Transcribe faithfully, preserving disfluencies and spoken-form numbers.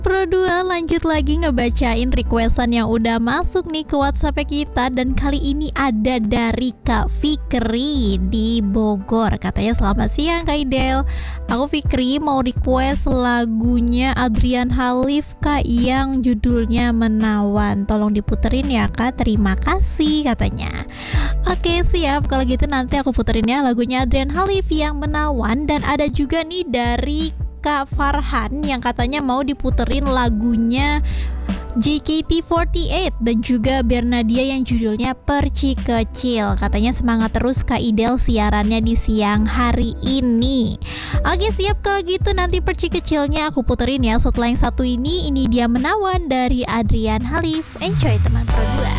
Pro dua lanjut lagi ngebacain requestan yang udah masuk nih ke WhatsApp kita. Dan kali ini ada dari Kak Fikri di Bogor. Katanya selamat siang Kak Idel, aku Fikri mau request lagunya Adrian Halif Kak yang judulnya Menawan. Tolong diputerin ya Kak, terima kasih katanya. Oke siap, kalau gitu nanti aku puterin ya lagunya Adrian Halif yang Menawan. Dan ada juga nih dari Kak Farhan yang katanya mau diputerin lagunya J K T empat delapan dan juga Bernadia yang judulnya Perci Kecil. Katanya semangat terus Kak Idel siarannya di siang hari ini. Oke siap, kalau gitu nanti Perci Kecilnya aku puterin ya setelah yang satu ini. Ini dia Menawan dari Adrian Halif. Enjoy teman Pro dua.